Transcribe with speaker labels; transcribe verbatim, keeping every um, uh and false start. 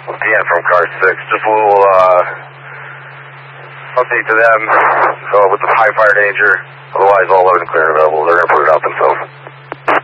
Speaker 1: Again from car six. Just a little uh, update to them. So with the high fire danger, otherwise all load and clear and available. They're going to put it out themselves.